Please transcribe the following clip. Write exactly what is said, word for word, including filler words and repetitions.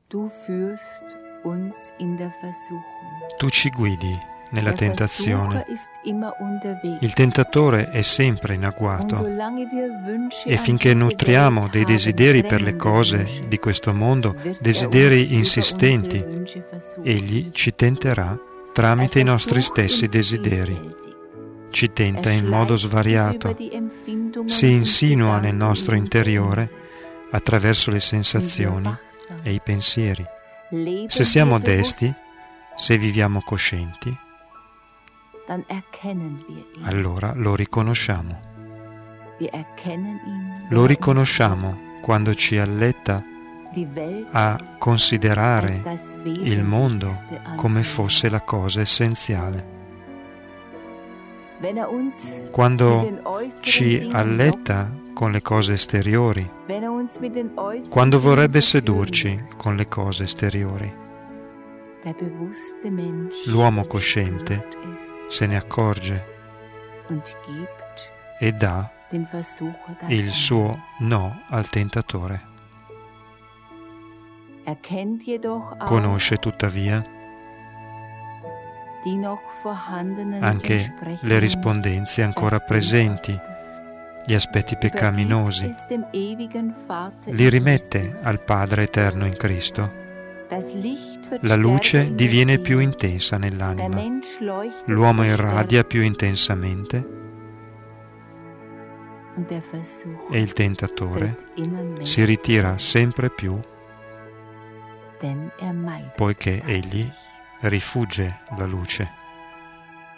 Tu ci guidi nella tentazione. Il tentatore è sempre in agguato e finché nutriamo dei desideri per le cose di questo mondo, desideri insistenti, egli ci tenterà tramite i nostri stessi desideri. Ci tenta in modo svariato, si insinua nel nostro interiore attraverso le sensazioni e i pensieri. Se siamo desti, se viviamo coscienti, allora lo riconosciamo. Lo riconosciamo quando ci alletta a considerare il mondo come fosse la cosa essenziale. Quando ci alletta con le cose esteriori, quando vorrebbe sedurci con le cose esteriori. L'uomo cosciente se ne accorge e dà il suo no al tentatore. Conosce tuttavia anche le rispondenze ancora presenti, gli aspetti peccaminosi, li rimette al Padre eterno in Cristo. La luce diviene più intensa nell'anima, l'uomo irradia più intensamente e il tentatore si ritira sempre più poiché egli rifugge la luce.